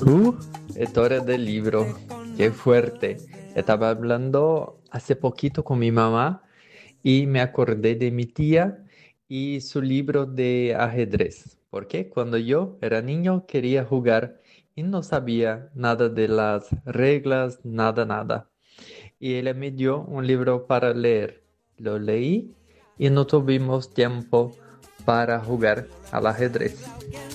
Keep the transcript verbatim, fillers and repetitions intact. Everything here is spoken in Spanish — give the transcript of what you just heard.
Uh, historia del libro. Qué fuerte. Estaba hablando hace poquito con mi mamá y me acordé de mi tía y su libro de ajedrez. Porque cuando yo era niño quería jugar y no sabía nada de las reglas, nada, nada. Y ella me dio un libro para leer. Lo leí y no tuvimos tiempo para jugar al ajedrez.